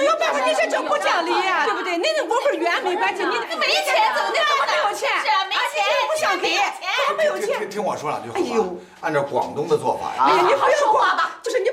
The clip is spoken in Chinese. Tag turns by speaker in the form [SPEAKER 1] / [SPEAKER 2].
[SPEAKER 1] 没有办法，你这就不讲理呀，对不对？那屋会远没关系，你没钱怎么的？怎么没有钱？
[SPEAKER 2] 是啊，没钱，
[SPEAKER 1] 不想给，怎么没有钱？
[SPEAKER 3] 听我说两句话吧。按照广东的做法呀，
[SPEAKER 1] 哎呀，你不要说话吧，就是你